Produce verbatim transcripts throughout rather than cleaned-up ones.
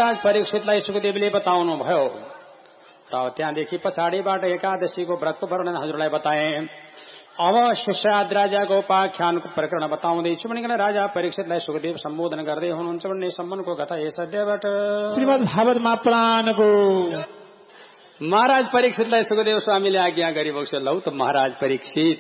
महाराज परीक्षितलाई सुखदेवले बताउनु भयो र त्यहाँदेखि पछाडिबाट एकादशीको व्रतको वर्णन हजुरलाई बताए। अब शिष्याद राजाको उपाख्यानको प्रकरण बताउँदैछु भनिकन राजा परीक्षितलाई सुखदेव सम्बोधन गर्दै हुनुहुन्छ भन्ने सम्बन्धको कथा यस अध्यायबाट श्रीमद् भागवतमा पुराणको महाराज परीक्षितलाई सुखदेव स्वामीले आज्ञा गरिबक्छ। लौ त महाराज परीक्षित,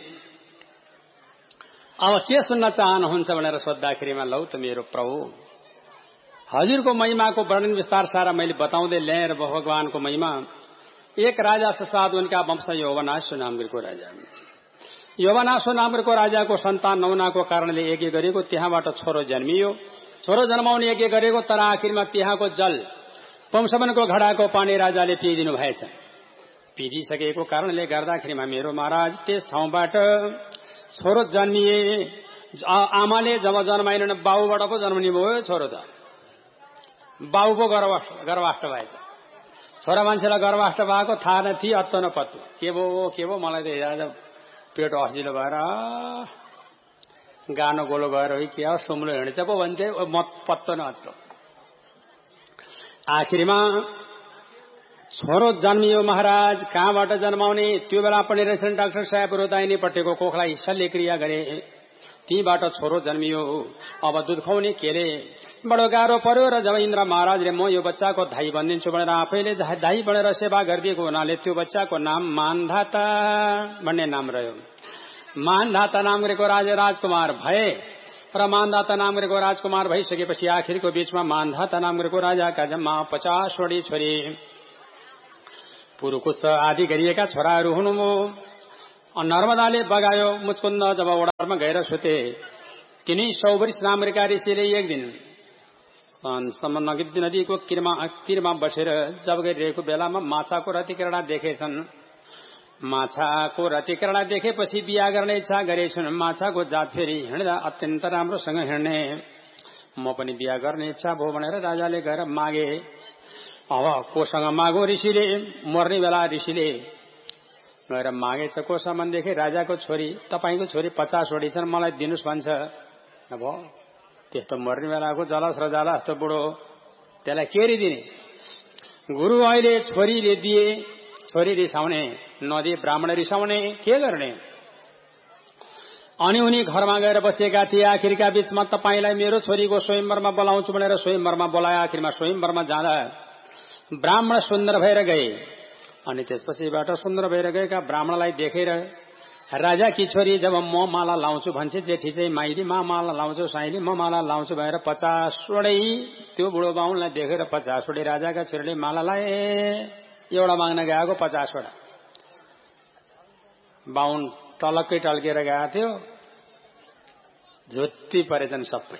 अब के सुन्न चाहनुहुन्छ भनेर सोद्धाखेरिमा लौ त मेरो प्रभु हजुरको महिमाको वर्णन विस्तार सारा मैले बताउँदै ल्याएँ र भगवानको महिमा। एक राजा साथ उनका वंश यौवनाश्व नामको राजा यौवनाश्व नामको राजाको सन्तान नहुनाको कारणले यज्ञ गरेको त्यहाँबाट छोरो जन्मियो। छोरो जन्माउने यज्ञ गरेको तर आखिरमा त्यहाँको जल वंशवनको घडाको पानी राजाले पिइदिनु भएछ। पिइदिसकेको कारणले गर्दाखेरिमा मेरो महाराज त्यस ठाउँबाट छोरो जन्मिए। आमाले जब जन्माइनन् बाबुबाट पो जन्मने भयो छोरो त बाबु पो गर्भाष्ट भएछ। छोरा मान्छेलाई गर्भाष्ट भएको थाहा न थिए अत्तो न पत्तो के भो के भो मलाई त पेट असिलो भएर गानो गोलो गएर के हो सुम्लो हिँड्छ पो भन्छ म पत्तो न अत्तो। आखिरमा छोरो जन्मियो महाराज। कहाँबाट जन्माउने त्यो बेला पनि रहेछन् डाक्टर साहेब रोदाइनी पट्टेको कोखलाई शल्यक्रिया गरे तीबाट छोरो जन्मियो। अब दुध खुवाउने केले बडो गाह्रो पर्यो र जब इन्द्र महाराजले म यो बच्चाको धाई बनिदिन्छु भनेर आफैले धाई बनेर सेवा गरिदिएको हुनाले त्यो बच्चाको नाम मानधाता भन्ने नाम रह्यो। मानधाता नाम गरेको राजा राजकुमार भए र मानधाता नाम गरेको राजकुमार भइसकेपछि आखिरको बीचमा मानधाता नाम गरेको राजाका जम्मा पचासवटी छोरी पुरुकुच आदि गरिएका छोराहरू हुनुभयो। नर्मदाले बगायो मुचकुन्द जब ओडारमा गएर सुते तिनी सौ वर्ष नामका ऋषिले एक दिन नगिद्दी नदीको किरमा तीरमा बसेर जब गरिरहेको बेलामा माछाको रतिकरणा देखेछन्। माछाको रतिकरणा देखेपछि बिहा गर्ने इच्छा गरेछन्। माछाको जात फेरि हिँड्दा अत्यन्त राम्रोसँग हिँड्ने म पनि बिहा गर्ने इच्छा भयो भनेर राजाले गएर मागे। अब कोसँग मागो ऋषिले मर्ने बेला ऋषिले गएर मागेछ कोसम्मदेखि राजाको छोरी तपाईँको छोरी पचासवटी छन् मलाई दिनुहोस् भन्छ। अब त्यस्तो मर्ने बेलाको जलस र जाला जस्तो बुढो त्यसलाई के दिने। गुरु अहिले छोरीले दिए छोरी रिसाउने नदिए ब्राह्मण रिसाउने के गर्ने। अनि उनी घरमा गएर बसेका थिए। आखिरका बीचमा तपाईँलाई मेरो छोरीको स्वयंवरमा बोलाउँछु भनेर स्वयंवरमा बोलाए। आखिरमा स्वयंवरमा जाँदा ब्राह्मण सुन्दर भएर गए। अनि त्यसपछिबाट सुन्दर भएर गएका ब्राह्मणलाई देखेर राजाकी छोरी जब म माला लाउँछु भन्छ जेठी चाहिँ माइली मा माला लाउँछु साइली म माला लाउँछु भनेर पचासवटै त्यो बुढो बाहुनलाई देखेर पचासवटै राजाका छोरीले माला लाए। एउटा माग्न गएको पचासवटा बाहुन टलक्कै टल्केर गएको थियो। झुत्ती परेछन् सबै।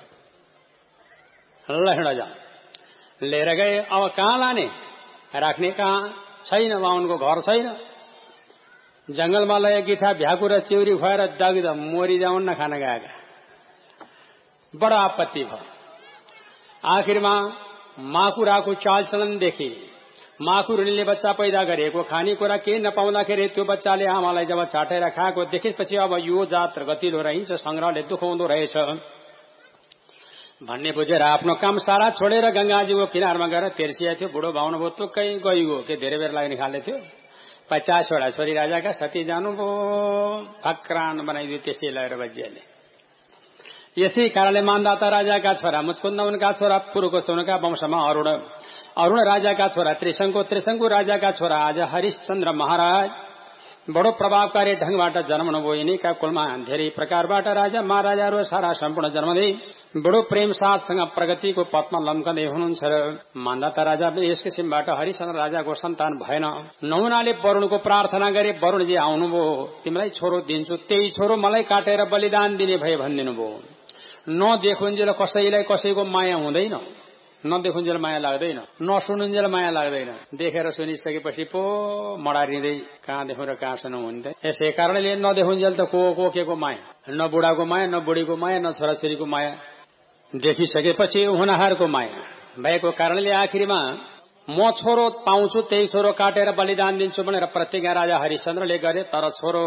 ल हिँड जा लिएर गए। अब कहाँ लाने राख्ने कहाँ छैन। बाहुनको घर छैन। जंगलमा लगे गिठा भ्याकु र चिउरी खुवाएर दग्द मोरी जाउन् न खान गएका। बडो आपत्ति भयो। आखिरमा माकुराको चालचलनदेखि माकुरीले बच्चा पैदा गरेको खानेकुरा केही नपाउँदाखेरि त्यो बच्चाले आमालाई जब चाटेर खाएको देखेपछि अब यो जात गतिलो रहन्छ संग्रहले दुखाउँदो रहेछ भन्ने बुझेर आफ्नो काम सारा छोडेर गंगाजीको किनारमा गएर तेर्सिया थियो। बुढो बाहुन भयो तुक्कै गइगयो के धेरै बेर लाग्ने खाले थियो। पचासवटा छोरी राजाका सती जानुभयो। फक्रान बनाइदियो त्यसै लगेर बजियाले। यसै कारणले मानदाता राजाका छोरा मुचकुन्द उनका छोरा पुरुकुच उनका वंशमा अरुण अरुण राजाका छोरा त्रिशंकु त्रिशंकु राजाका छोरा आज हरिश्चन्द्र महाराज बडो प्रभावकारी ढंगबाट जन्मनुभयो। यिनीका कुलमा धेरै प्रकारबाट राजा महाराजाहरू सारा सम्पूर्ण जन्मदै बडो प्रेम साथसँग प्रगतिको पथमा लम्कँदै हुनुहुन्छ। र मानदाता राजा यस किसिमबाट हरिश्चन्द्र राजाको सन्तान भएन। नहुनाले वरुणको प्रार्थना गरे। वरुणजी आउनुभयो तिमीलाई छोरो दिन्छु त्यही छोरो मलाई काटेर बलिदान दिने भए भनिदिनु भयो। नदेखुन्जेल कसैलाई कसैको माया हुँदैन। नदेखुन्जेल माया लाग्दैन। नसुनुन्जेल माया लाग्दैन। देखेर सुनिसकेपछि पो मडारिँदै कहाँ देखौँ र कहाँ सुनौँ हुन्थे। यसै कारणले नदेखुन्जेल त को को के को माया न बुढाको माया न बुढीको माया न छोराछोरीको माया देखिसकेपछि हुनहारको माया भएको कारणले आखिरमा म छोरो पाउँछु त्यही छोरो काटेर बलिदान दिन्छु भनेर प्रतिज्ञा राजा हरिश्चन्द्रले गरे। तर छोरो